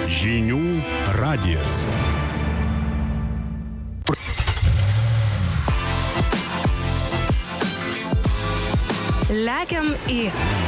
Žinių radijas. Lekiam į.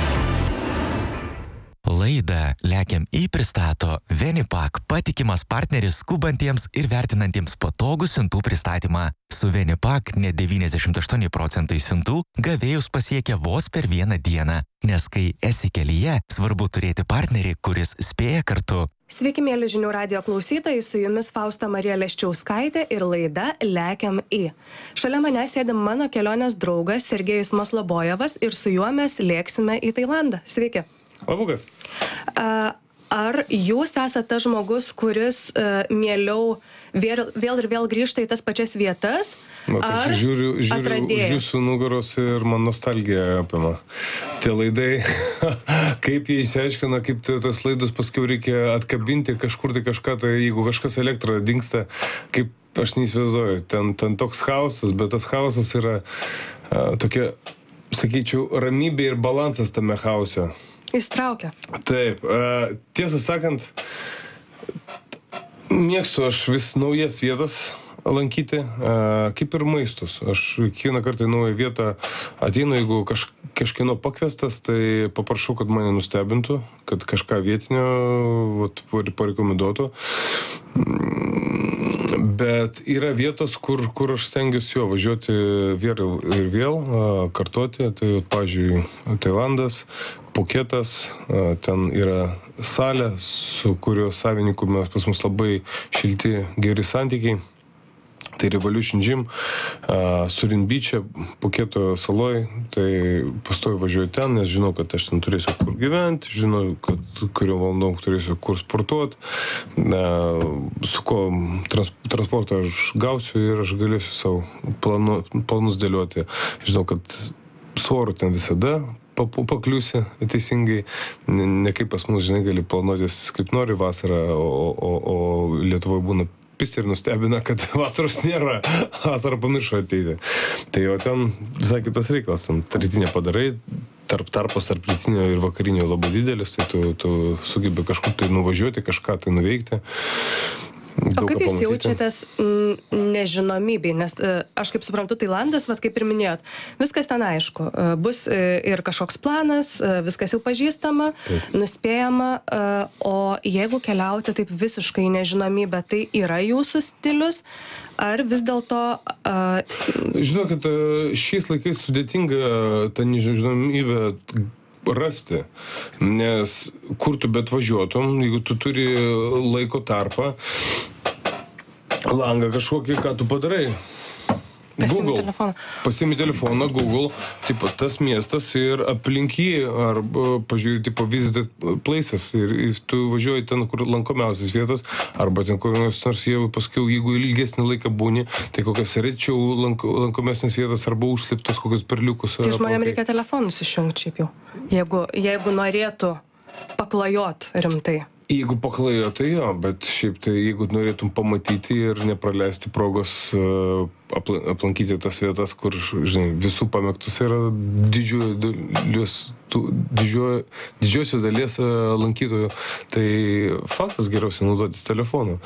Laidą Lekiam į pristato Venipak, patikimas partneris skubantiems ir vertinantiems patogų siuntų pristatymą. Su Venipak net 98% siuntų gavėjus pasiekia vos per vieną dieną, nes kai esi kelyje, svarbu turėti partnerį, kuris spėja kartu. Sveiki, mėly Žinių radijo klausytojai, su jumis Fausta Marija Leščiauskaitė ir laida Lekiam į. Šalia manęs sėdi mano kelionės draugas Sergejus Maslobojevas ir su juo mes lėksime į Tailandą. Sveiki. Labukas. Ar jūs esate tas žmogus, kuris mieliau vėl ir vėl grįžta į tas pačias vietas? Ar žiūriu už jūsų nugaros ir man nostalgija apima. Tie laidai, kaip jie įsiaiškina, kaip tas laidus paskui reikia atkabinti kažkur tai kažką, tai jeigu kažkas elektra dingsta, kaip aš neįsivaizduoju. Ten toks chaosas, bet tas chaosas yra tokia, sakyčiau, ramybė ir balansas tame chaose. Jis traukia. Taip, tiesą sakant, mėgstu aš vis naujas vietas lankyti, kaip ir maistus. Aš kiekvieną kartą į naują vietą ateinu, jeigu kažkieno pakviestas, tai paprašau, kad mane nustebintų, kad kažką vietinio parekomenduotų. Bet yra vietos, kur aš stengiuosi važiuoti vėl ir vėl, kartoti. Tai, pavyzdžiui, Tailandas, Puketas, ten yra salė, su kurio savininku mes pas mus labai šilti, geri santykiai. Tai Revolution Gym, Surin Beach'e, Puketo saloj, tai pastoju važiuoju ten, nes žinau, kad aš ten turėsiu kur gyventi, žinau, kad kurio valandom turėsiu kur sportuoti, su ko transportą aš gausiu ir aš galėsiu savo planus dėlioti. Žinau, kad su oru ten visada pakliusi teisingai, ne kaip pas mus, žinai, gali planuotis kaip nori vasarą, o Lietuvoje būna pisi ir nustebina, kad vasaros nėra, vasarą pamiršo ateiti. Tai jau ten visai kitas reikalas, ten rytinė padarai, tarpas tarp rytinio ir vakarinio labai didelis, tai tu sugebi kažkur tai nuvažiuoti, kažką tai nuveikti. O kaip jūs jaučiatės nežinomybei, nes aš kaip suprantu, Tailandas, kaip ir minėjot, viskas ten aišku, bus ir kažkoks planas, viskas jau pažįstama, nuspėjama, o jeigu keliauti taip visiškai nežinomybę, tai yra jūsų stilius, ar vis dėlto... Žinokit, šiais laikais sudėtinga tą nežinomybę rasti, nes kur tu bet važiuotum, jeigu tu turi laiko tarpą, langą kažkokį, ką tu padarai? Pasiimi telefoną, Google, tas miestas ir aplink jį, arba pažiūrėjai, visited places, ir tu važiuoji ten, kur lankomiausias vietos, arba ten kur nors jie paskiau, jeigu ilgesnį laiką būni, tai kokias rečiau lankomesnės vietas, arba užslėptos kokius perliukus. Tai žmonėm reikia telefonus išjungti šiaip jau, jeigu norėtų paklajot rimtai. Jeigu paklajo, tai jo, bet šiaip tai jeigu norėtum pamatyti ir nepraleisti progos aplankyti tas vietas, kur, žinai, visų pamėgtus yra didžiosios dalies lankytojų, tai faktas geriausia naudotis telefonu.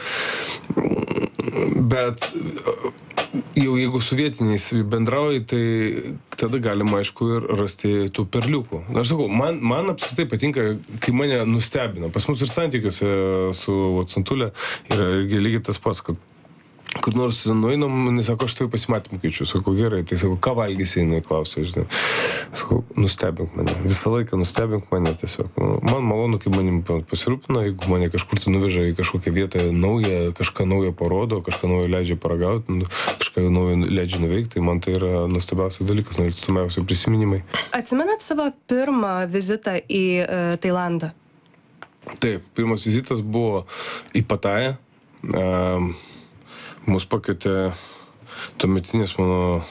Bet jau jeigu su vietiniais bendrauji, tai tada galima, aišku, ir rasti tų perliukų. Aš sakau, man apskritai patinka, kai mane nustebina. Pas mus ir santykiuose su Santulė yra irgi lygiai tas pats, kad kur nors nueinam, nesako, aš tai pasimatymą keičiu. Sakau, gerai, tai sakau, ką valgysi, jinai klausia, žinai. Sakau, nustebink mane. Visą laiką nustebink mane tiesiog. Man malonu, kai manim pasirūpina, jeigu mane kažkur tai nuveža į kažkokią vietą naują, kažką naujo parodo, kažką naujo leidžia paragauti, kažką naujo leidžia nuveikti, tai man tai yra nuostabiausias dalykas, nuostabiausi prisiminimai. Atsimenat savo pirmą vizitą į Tailandą? Taip, pirmas vizitas buvo į Patają. Mus pakvietė tuometinės mano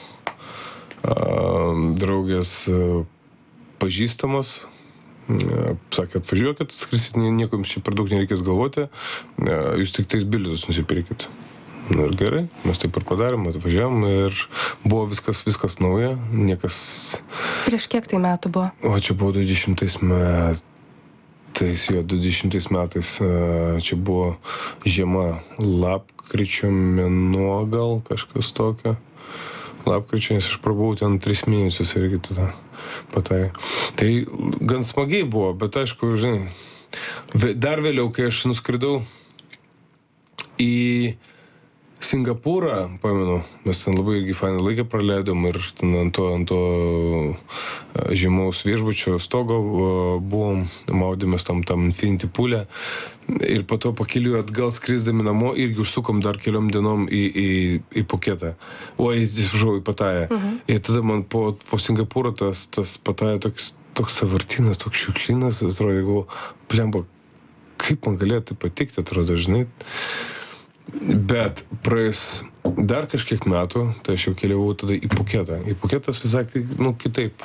draugės pažįstamos. Sakė, atvažiuokit, atskrisit, nieko jums čia per daug nereikės galvoti, jūs tik tais bilietus nusipirkit. Ir gerai, mes taip ir padarėm, atvažiavom ir buvo viskas nauja, niekas... Prieš kiek tai metų buvo? O čia buvo 20 metais. 20 metais čia buvo žiema, lapkričio mėnuo gal kažkas tokio. Lapkričio, nes aš prabuvau ten 3 mėnesius irgi tada Pattayėj. Tai gan smagiai buvo, bet aišku, žinai, dar vėliau, kai aš nuskridau į Singapūrą, pamenu, mes ten labai irgi fainą laiką praleidom ir ten ant to žymaus viešbučio stogo buvom, maudėmės tam Infinity pool'e ir po to pakeliui atgal skrisdami namo irgi užsukom dar keliom dienom į Puketą. Į Pattayę. Ir tada man po Singapūro tas Pattayė toks savartinas, toks šiukšlynas, atrodo, jeigu, blemba, kaip man galėtų patikti, atrodo, žinai. Bet praėjus dar kažkiek metų, tai aš jau keliavau tada į Puketą. Į Puketas visai, kitaip,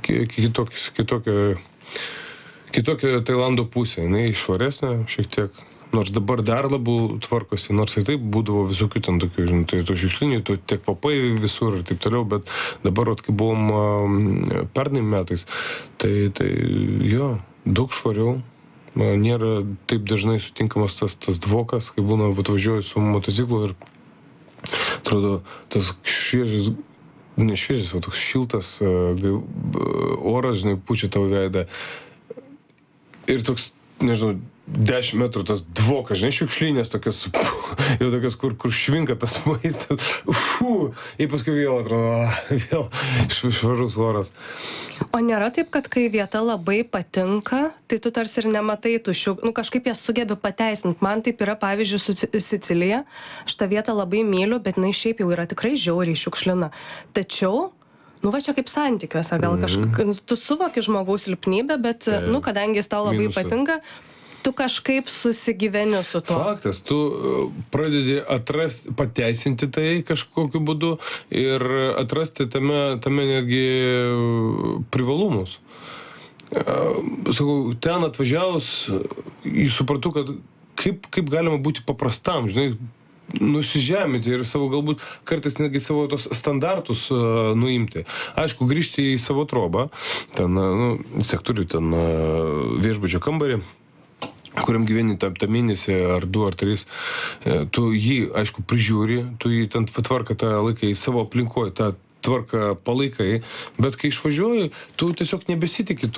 kitokia Tailando pusė. Jinai švaresnė šiek tiek, nors dabar dar labiau tvarkosi, nors ir taip būdavo visokių ten tokių, žinai, tai to šiukšlinių, to tiek papai visur ir taip toliau, bet dabar, kai buvom pernai metais, tai jo, daug švariau. Nėra taip dažnai sutinkamas tas dvokas, kai būna atvažiuoju su motociklu ir atrodo tas šviežis, ne šviežis, o toks šiltas oras, žinai, pučia tavo veidą. Ir toks, nežinau, 10 metrų tas dvokas, žinai, šiukšlinės tokias, jau tokias, kur švinka tas maistas. Ir paskui vėl atrodo, vėl švarus oras. O nėra taip, kad kai vieta labai patinka, tai tu tarsi ir nematai tų kažkaip jas sugebi pateisinti. Man taip yra, pavyzdžiui, su Sicilija. Aš tą vietą labai myliu, bet jinai šiaip jau yra tikrai žiauriai šiukšlina. Tačiau, va čia kaip santykiuose, gal tu suvoki žmogaus silpnybę, bet, kadangi jis tau labai patinka, tu kažkaip susigyveni su tuo. Faktas, tu pradedi pateisinti tai kažkokiu būdu ir atrasti tame netgi privalumus. Sakau, ten atvažiavus, supratau, kad kaip galima būti paprastam, žinai, nusižeminti ir savo galbūt kartais netgi savo tos standartus nuimti. Aišku, grįžti į savo trobą, ten, sektorių, ten viešbučio kambarį, kuriam gyveni tą mėnesį ar 2 ar 3, tu jį, aišku, prižiūri, tu jį ten tvarką tą laiką į savo aplinkoje, tą tvarką palaikai, bet kai išvažiuoji, tu tiesiog nebesitikė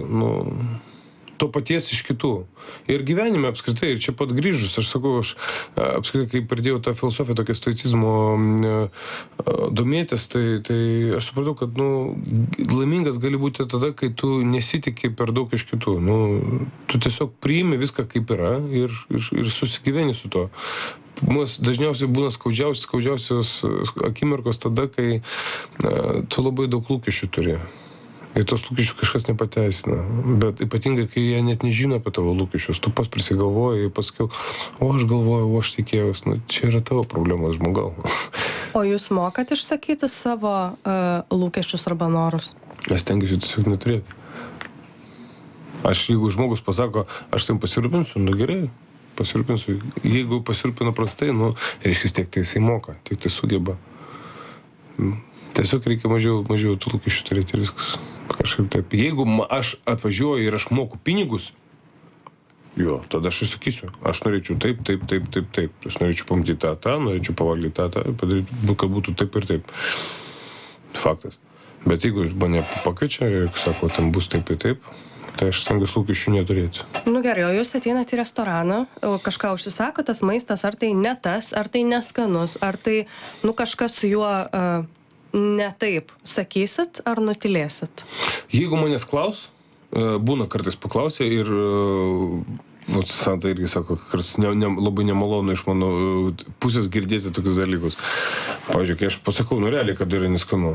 to paties iš kitų. Ir gyvenime apskritai, ir čia pat grįžus, aš sakau, aš apskritai, kai pradėjau tą filosofiją, tokią stoicizmo domėtis, tai aš supratau, kad, laimingas gali būti tada, kai tu nesitikė per daug iš kitų. Tu tiesiog priimi viską kaip yra ir susigyveni su to. Mums dažniausiai būna skaudžiausios akimirkos tada, kai tu labai daug lūkesčių turi. Ir tos lūkesčių kažkas nepateisina. Bet ypatingai, kai jie net nežino apie tavo lūkesčius, tu pas prisigalvoji ir pasakiau, aš galvoju, aš tikėjaus, čia yra tavo problemos, žmogau. O jūs mokat išsakyti savo lūkesčius arba norus? Aš stengiuosi tiesiog neturėti. Jeigu žmogus pasako, aš tam pasirūpinsiu, gerai, pasirūpinsiu. Jeigu pasirūpina prastai, reiškia tiek tai jisai moka, tiek tai sugeba. Tiesiog reikia mažiau tų lūkesčių turėti ir viskas. Kažkaip taip. Jeigu aš atvažiuoju ir aš moku pinigus, tada aš sakysiu, aš norėčiau taip. Aš norėčiau pamatyti tą, norėčiau pavalgyti tą, padaryti, kad būtų taip ir taip. Faktas. Bet jeigu mane pakviečia ir sako, ten bus taip ir taip, tai aš stengiuosi lūkesčių neturėti. Gerai, o jūs ateinate į restoraną, kažką užsisako, tas maistas, ar tai ne tas, ar tai neskanus, ar tai, kažkas su juo ne taip. Sakysit ar nutilėsit? Jeigu manęs klaus, būna kartais paklausė ir Santa irgi sako, kartais labai nemalonu iš mano pusės girdėti tokius dalykus. Pavyzdžiui, kai aš pasakau, realiai, kad yra neskanu.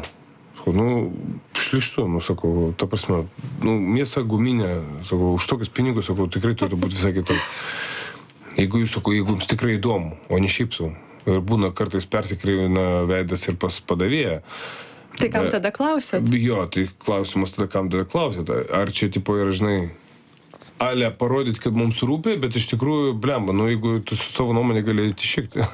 Šlištu, sakau, ta prasme, mėsa guminė, sakau, už tokius pinigus, sakau, tikrai turėtų būti visai kitaip. Jeigu jums tikrai įdomu, o ne šiaip sau. Ir būna kartais persikreivina veidas ir pas padavėją. Tai kam tada klausėt? Jo, tai klausimas tada, kam tada klausėt. Ar čia tipo yra, žinai, ale parodyti, kad mums rūpi, bet iš tikrųjų, blemba, jeigu tu su savo nuomonė gali iššikti.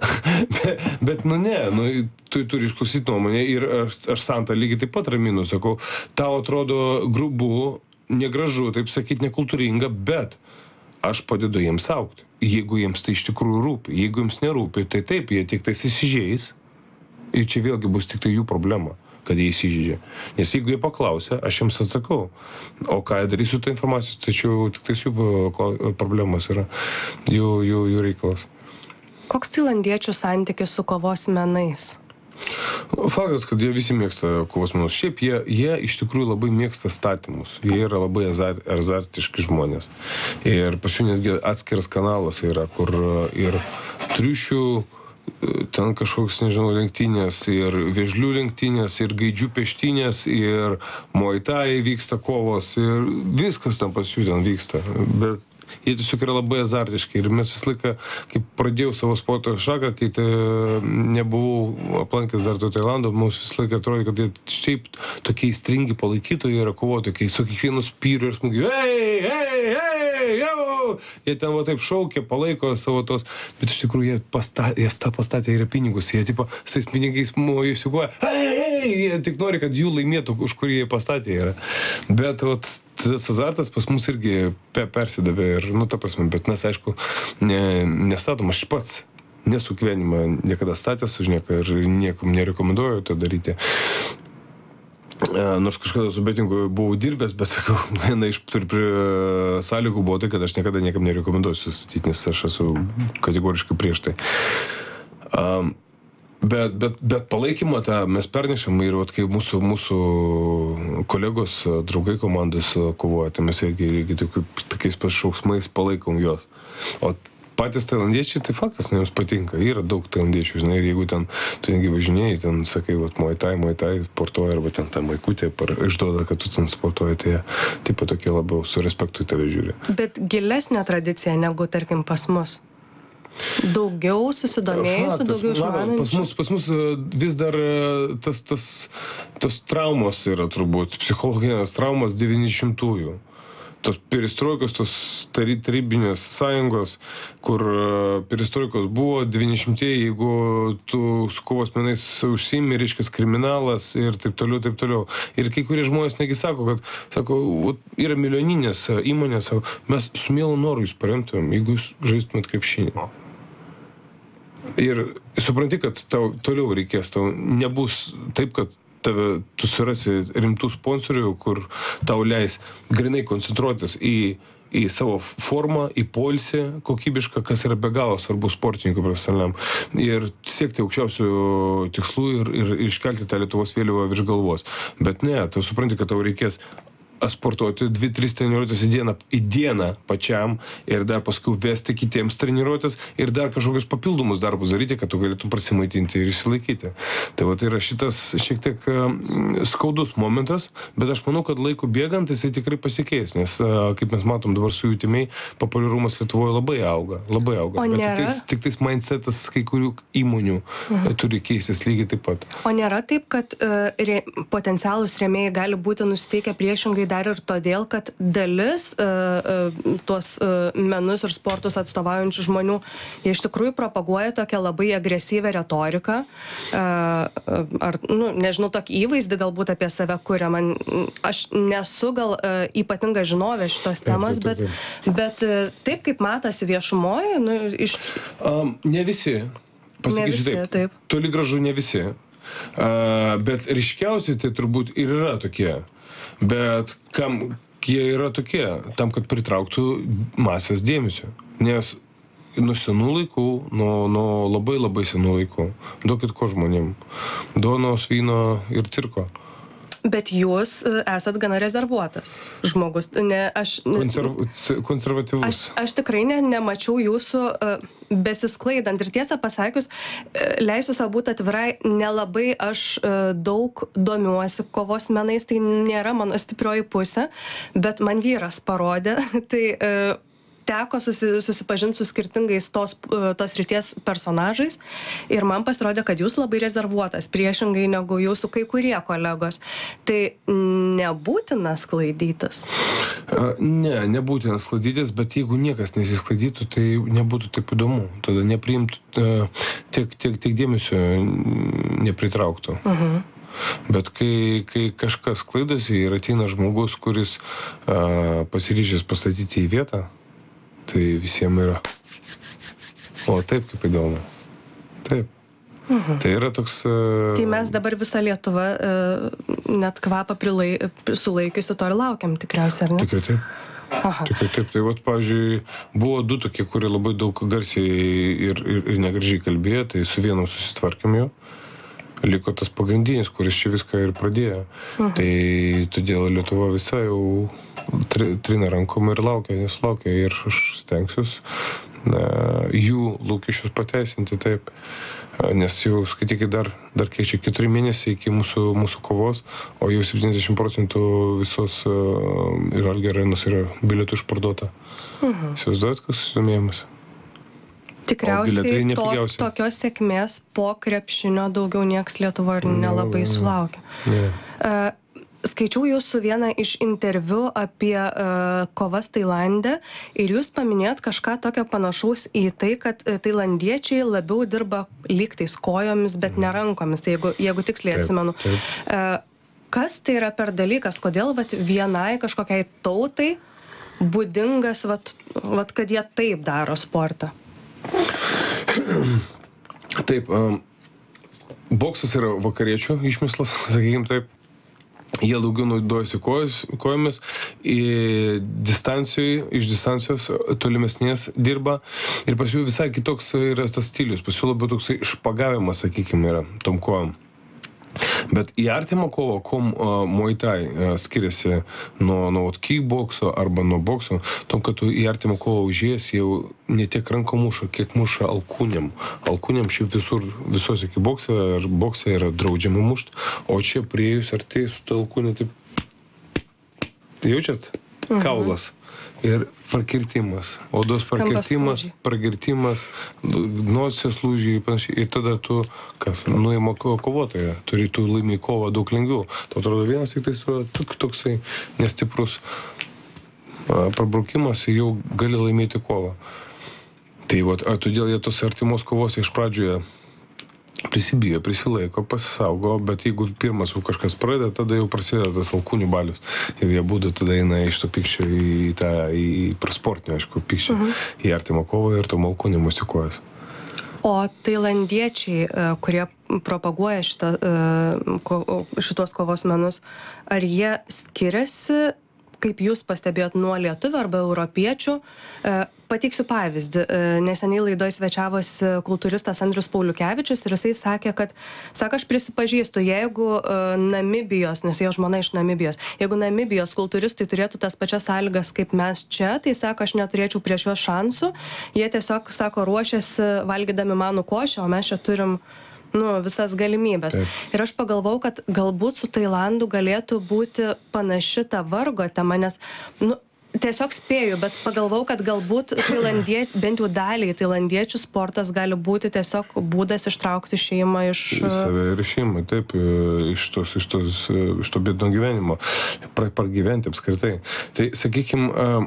bet ne, tu turi išklausyti nuomonę ir aš Santą lygiai taip pat raminu, sakau, tau atrodo grubu negražu, taip sakyti, nekultūringa, bet aš padedu jiems augti. Jeigu jiems tai iš tikrųjų rūpi, jeigu jiems nerūpi, tai taip, jie tik tai įsižeis ir čia vėlgi bus tik tai jų problema, kad jie įsižeidžia. Nes jeigu jie paklausia, aš jiems atsakau. O ką jie darys su tą informaciją, tačiau tik tai jų problemas yra, jų reikalas. Koks tailandiečių santykis su kovos menais? Faktas, kad jie visi mėgsta kovos menus. Šiaip jie iš tikrųjų labai mėgsta statymus. Jie yra labai azartiški žmonės. Ir pas jų netgi atskiras kanalas yra, kur ir triušių, ten kažkoks, nežinau, lenktynės, ir vėžlių lenktynės, ir gaidžių peštynės, ir muay thai vyksta kovos, ir viskas ten pas jų ten vyksta. Bet jie tiesiog yra labai azartiški ir mes visą laiką, kai pradėjau savo sporto šaką, kai nebuvau aplankęs dar to Tailando, mums visą laiką atrodė, kad jie šiaip tokie įstringi palaikytojai yra kovotojai, kai su kiekvienu spyriu ir smūgiu, jie ten va taip šaukia, palaiko savo tos, bet iš tikrųjų jie pastatė yra pinigus, jie tipo, su tais pinigais įsikuoja, jie tik nori, kad jų laimėtų, už kurį jie pastatė yra. Bet vat, tas azartas pas mus irgi persidavė ir, ta prasme, bet mes, aišku, nestatom, aš pats nesu gyvenimą niekada statęs už nieką ir niekam nerekomenduoju to daryti. Nors kažkada su betingu buvau dirbęs, bet sakau, viena iš sąlygų buvo tai, kad aš niekada niekam nerekomenduosiu statyti, nes aš esu kategoriškai prieš tai. Bet palaikymą tą mes pernešam ir kai mūsų kolegos, draugai komandos kovoja, tai mes irgi tokiais šauksmais palaikom juos. O patys tailandiečiai, tai faktas, jiems patinka. Yra daug tailandiečių, žinai, ir jeigu ten tu negi važinėjai, ten sakai, muay thai sportuoja, arba ten tą maikutę išduoda, kad tu ten sportuoji, tai taip pat tokie labiau su respektu į tave žiūri. Bet gilesnė tradicija negu, tarkim, pas mus? Daugiau susidomėjusių, daugiau išmanančių? Pas mus vis dar tos traumos yra turbūt, psichologinės traumos 90-ųjų. Tos perestroikos, tos tarybinės sąjungos, kur perestroikos buvo 90-ieji, jeigu tu su kovos menais užsiimi, reiškia kriminalas ir taip toliau. Ir kai kurie žmonės negi sako, yra milijoninės įmonės, mes su mielu noru jūs paremtumėm, jeigu jūs žaistumėt krepšinį. Ir supranti, kad tau toliau reikės, tau nebus taip, kad tu surasi rimtų sponsorių, kur tau leis grinai koncentruotis į savo formą, į poilsį kokybišką, kas yra be galo svarbu sportininkų profesionaliam. Ir siekti aukščiausių tikslų ir iškelti tą Lietuvos vėliavą virš galvos. Bet ne, tu supranti, kad tau reikės sportuoti 2-3 treniruotės į dieną pačiam ir dar paskui vesti kitiems treniruotės ir dar kažkokius papildomus darbus daryti, kad tu galėtum prasimaitinti ir išsilaikyti. Tai va, tai yra šitas šiek tiek skaudus momentas, bet aš manau, kad laiku bėgant jisai tikrai pasikeis, nes kaip mes matom dabar su YouTube populiarumas Lietuvoje labai auga. O bet tik tais mindsetas kai kurių įmonių turi keistis lygiai taip pat. O nėra taip, kad potencialūs rėmėjai gali būti nusiteikę priešingai dar ir todėl, kad dalis tuos menus ir sportus atstovaujančių žmonių jie iš tikrųjų propaguoja tokią labai agresyvę retoriką, ar, nežinau, tokį įvaizdį galbūt apie save kuria. Aš nesu gal ypatinga žinovė šitos temos, bet taip kaip matosi viešumoje, ne visi. Pasakysiu taip. Toli gražu ne visi. Bet ryškiausiai tai turbūt ir yra tokie. Bet kam jie yra tokie? Tam, kad pritrauktų masės dėmesio. Nes nuo senų laikų, nuo labai labai senų laikų, duokit ko žmonėm. Duonos, vyno ir cirko. Bet jūs esat gana rezervuotas žmogus. Konservatyvus. Aš tikrai nemačiau jūsų besisklaidant. Ir tiesą pasakius, leisiu savo būti atvirai, nelabai aš daug domiuosi kovos menais, tai nėra mano stiprioji pusė, bet man vyras parodė, tai teko susipažinti su skirtingais tos srities personažais ir man pasirodė, kad jūs labai rezervuotas, priešingai negu jūsų kai kurie kolegos. Tai nebūtina sklaidytis? Ne, nebūtina sklaidytis, bet jeigu niekas nesisklaidytų, tai nebūtų taip įdomu. Tada nepriimtų tiek dėmesio nepritrauktų. Bet kai kažkas klaidosi ir ateina žmogus, kuris pasiryžęs pastatyti į vietą, tai visiems yra. O taip kaip įdomu. Taip. Tai yra toks... Tai mes dabar visą Lietuvą net kvapą sulaikiusi to ir laukiam tikriausiai, ar ne? Tikrai taip. Aha. Tikrai taip. Tai vat, pavyzdžiui, buvo du tokie, kurie labai daug garsiai ir negražiai kalbėjo, tai su vienu susitvarkėm jau. Liko tas pagrindinis, kuris čia viską ir pradėjo. Tai todėl Lietuva visa jau trina rankom ir laukia, nesulaukia. Ir aš stengsiuos jų lūkesčius pateisinti taip. Nes jau, skaitykit, dar kiek čia 4 mėnesiai iki mūsų kovos, o jau 70% visos Žalgirio arenos yra bilietų išparduota. Įsivaizduojat, koks susidomėjimas? Tikriausiai tokios sėkmės po krepšinio daugiau nieks Lietuvoje ir nelabai sulaukia. Skaičiau jūsų vieną iš interviu apie kovas Tailande ir jūs paminėjot kažką tokio panašaus į tai, kad tailandiečiai labiau dirba lygtais kojomis, bet ne rankomis, jeigu tiksliai atsimenu. Kas tai yra per dalykas? Kodėl vienai kažkokiai tautai būdingas, kad jie taip daro sportą? Taip, boksas yra vakariečių išmislas, sakykim taip. Jie daugiau naudojasi kojomis, iš distancijos tolimesnės dirba ir pas jų visai kitoks yra tas stilius, pas jų labiau toksai špagavimas, sakykim, yra tom kojom. Bet į artimą kovą, kuom Muay Thai skiriasi nuo kickbokso arba nuo bokso, tom, kad tu į artimą kovą užėjęs jau ne tiek rankom muša, kiek muša alkūnėm. Alkūnėm šiaip visos iki bokse yra draudžiama mušt, o čia priėjus arti su ta alkūnė taip... Jaučiat? Kaulas. Ir prakirtimas. Odos prakirtimas, nosies lūžiai ir panašiai. Ir tada tu, nuima kovotoją, tu laimi kovą daug lengviau. Tu atrodo vienas tik toksai nestiprus prabraukimas ir jau gali laimėti kovą. Tai todėl jie tos artimos kovos iš pradžioje prisibijo, prisilaiko, pasisaugo, bet jeigu pirmas jau kažkas pradeda, tada jau prasideda tas alkūnių balius. Ir jie būtų tada eina iš to pykčio į prasportinio, aišku, pykčio, į artimą kovą ir tom alkūnėm musikuojas. O tailandiečiai, kurie propaguoja šitos kovos menus, ar jie skiriasi, kaip jūs pastebėjot, nuo lietuvių arba europiečių? Pateiksiu pavyzdį. Neseniai laidoje svečiavosi kultūristas Andrius Pauliukevičius ir jisai sakė, kad, aš prisipažįstu, jeigu Namibijos, nes jo žmona iš Namibijos, jeigu Namibijos kultūristai turėtų tas pačias sąlygas kaip mes čia, tai aš neturėčiau prieš juos šansų. Jie tiesiog, ruošiasi valgydami manų košę, o mes čia turim visas galimybės. Taip. Ir aš pagalvau, kad galbūt su Tailandu galėtų būti panaši ta vargo tema, nes, tiesiog spėju, bet pagalvau, kad galbūt bent jau daliai tailandiečių sportas gali būti tiesiog būdas ištraukti šeimą iš... Save ir šeimą, taip, iš to biedno gyvenimo, pragyventi apskritai. Tai, sakykim,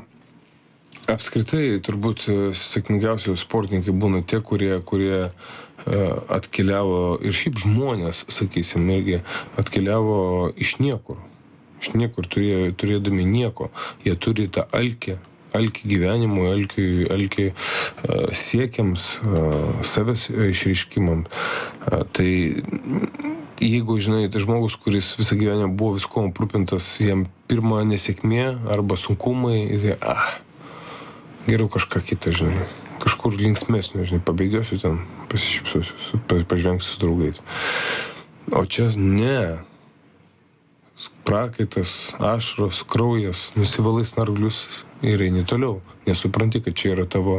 apskritai, turbūt sėkmingiausiai sportininkai būna tie, kurie atkeliavo ir šiaip žmonės, sakysim, irgi atkeliavo iš niekur. Iš niekur turėdami nieko. Jie turi tą alkį gyvenimui, alkį siekiams, savęs išreiškimams. Tai jeigu, žinai, tai žmogus, kuris visą gyvenimą buvo viskuom aprūpintas, jam pirma nesėkmė arba sunkumai, tai geriau kažką kitą, žinai. Kažkur linksmesnio, žinai, pabėgiosiu ten, pasišypsosiu, pažvengsiu su draugais. O čia ne. Prakaitas, ašaros, kraujas, nusivalai snarglius ir eini toliau. Nesupranti, kad čia yra tavo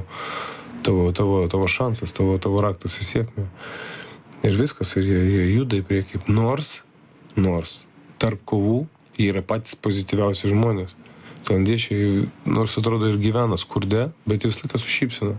šansas, tavo raktas į sėkmę. Ir viskas, ir jie juda į priekį. Nors tarp kovų jie yra patys pozityviausi žmonės. Tailandiečiai, nors atrodo ir gyvena skurde, bet jie visą laiką su šypsena.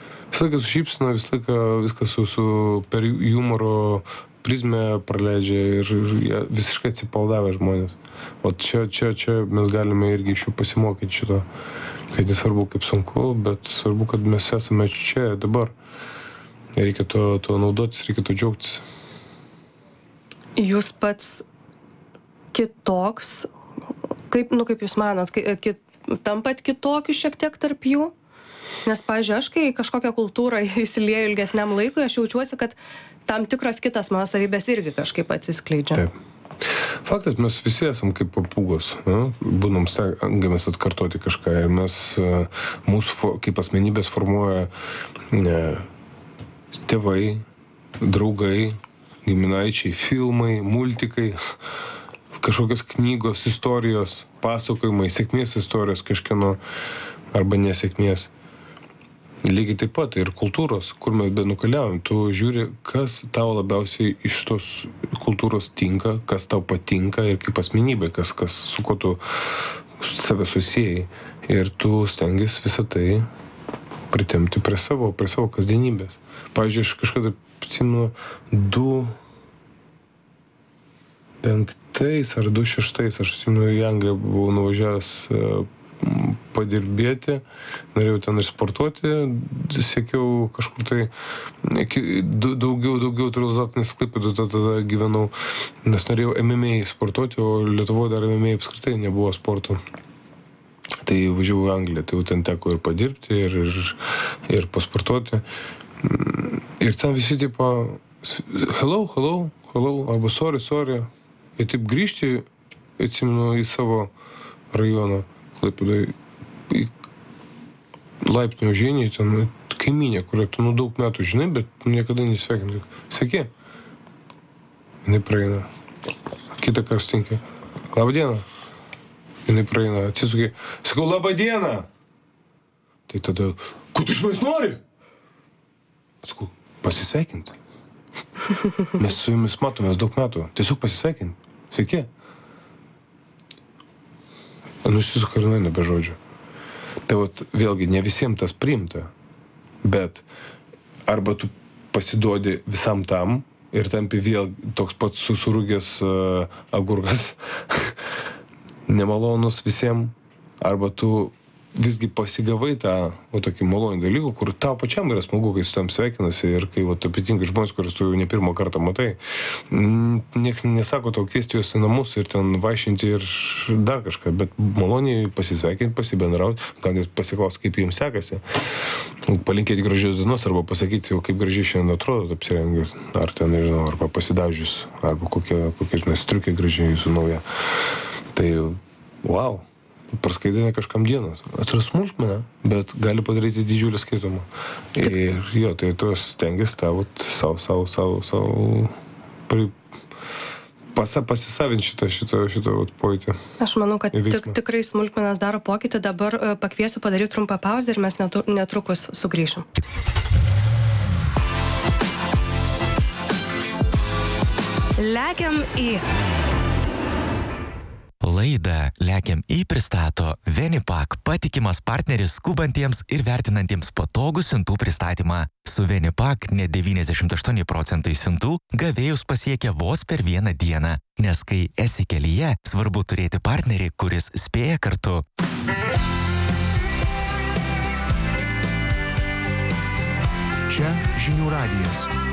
Visą laiką viskas per humoro prizmę praleidžia ir jie visiškai atsipaldavę žmonės. O čia mes galime irgi iš jų pasimokyti šito. Kad nesvarbu kaip sunku, bet svarbu, kad mes esame čia dabar. Reikia to naudotis, reikia to džiaugtis. jūs pats kitoks, kaip jūs manot, tampat kitokiu šiek tiek tarp jų? Nes, pavyzdžiui, aš kai kažkokią kultūrą įsilieju ilgesniam laikui, aš jaučiuosi, kad tam tikros kitos mano savybės irgi kažkaip atsiskleidžia. Taip. Faktas, mes visi esam kaip papūgos, būnam stengiamės atkartoti kažką ir mes, mūsų kaip asmenybės formuoja tėvai, draugai, giminaičiai, filmai, multikai, kažkokios knygos, istorijos, pasakojimai, sėkmės istorijos kažkieno arba nesėkmės. Lygiai taip pat ir kultūros, kur mes benukeliaujam, tu žiūri, kas tau labiausiai iš tos kultūros tinka, kas tau patinka ir kaip asmenybė, kas su kuo tu save susijai. Ir tu stengiasi visą tai pritemti prie savo kasdienybės. Pavyzdžiui, aš kažkada atsimenu 2005 ar 2006, aš atsimenu, į Angliją buvau nuvažiavęs padirbėti, norėjau ten ir sportuoti, siekiau kažkur tai daugiau rezultatinės Klaipėdoj tada gyvenau, nes norėjau MMA sportuoti, o Lietuvoje dar MMA apskritai nebuvo sporto. Tai važiavau į Angliją, tai jau ten teko ir padirbti, ir pasportuoti. Ir ten visi tipo hello, arba sorry. Ir taip grįžti, atsimenu, į savo rajoną Klaipėdoj, į laiptinę užeini, ten kaimynė, kurią tu daug metų žinai, bet niekada nesveikinti. Sveiki. Jinai praeina. Kitą kartą stinki. Labą dieną. Jinai praeina. Atsisukai. Sakau, labą dieną. Tai tada, ko tu iš manęs nori? Sakau, pasisveikinti. Mes su jumis matomės daug metų. Tiesiog pasisveikinti. Sveiki. Nusisuka ir nueina be žodžio. Tai vat, vėlgi, ne visiems tas priimta, bet arba tu pasiduodi visam tam ir tampi vėl toks pats susurūgęs agurkas, nemalonus visiems, arba tu visgi pasigavai tą tokį malonį dalykų, kur tau pačiam yra smagu, kai su tam sveikinasi ir kai apitinkai žmonės, kuriuos tu jau ne pirmą kartą matai. Niekas nesako tau kviesti juos į namus ir ten vaišinti ir dar kažką, bet maloniai pasisveikinti, pasibendrauti, gal net pasiklausti, kaip jums sekasi. Palinkėti gražios dienos arba pasakyti, kaip gražiai šiandien atrodo apsirengęs, ar ten, nežinau, arba pasidažius, arba kokie striukiai gražiai jūsų nauja. Tai, wow. Praskaidina kažkam dienas. Atrodo smulkmena, bet gali padaryti didžiulį skirtumą. Ir jo, tai tu stengiasi tavo savo pasisavinti šitą pojūtį. Aš manau, kad tikrai smulkmenas daro pokytį. Dabar pakviesiu padaryti trumpą pauzę ir mes netrukus sugrįšim. Lekiam į... Laidą Lekiam į pristato Venipak, patikimas partneris skubantiems ir vertinantiems patogų siuntų pristatymą. Su Venipak net 98% siuntų gavėjus pasiekia vos per vieną dieną, nes kai esi kelyje, svarbu turėti partnerį, kuris spėja kartu. Čia Žinių radijas.